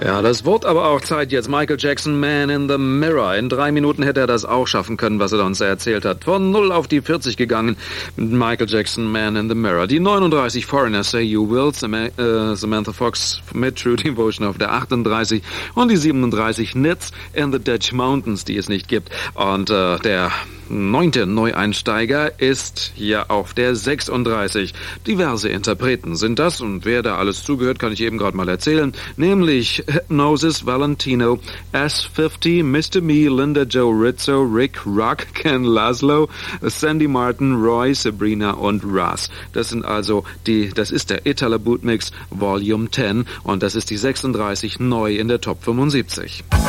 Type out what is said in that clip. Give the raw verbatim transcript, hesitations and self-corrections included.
Ja, das wird aber auch Zeit jetzt. Michael Jackson, Man in the Mirror. In drei Minuten hätte er das auch schaffen können, was er uns erzählt hat. Von null auf die vierzig gegangen mit Michael Jackson, Man in the Mirror. Die neununddreißig Foreigner, Say You Will, Samantha Fox mit True Devotion auf der achtunddreißig und die siebenunddreißig Nits in the Dutch Mountains, die es nicht gibt. Und äh, der neunte Neueinsteiger ist hier auf der sechsunddreißig. Diverse Interpreten sind das und wer da alles zugehört, kann ich eben gerade mal erzählen. Nämlich Hypnosis, Valentino, S fünfzig, Mister Me, Linda Joe Rizzo, Rick Rock, Ken Laszlo, Sandy Martin, Roy, Sabrina und Russ. Das sind also die, das ist der Italo Bootmix Volume zehn und das ist die sechsunddreißig neu in der Top fünfundsiebzig.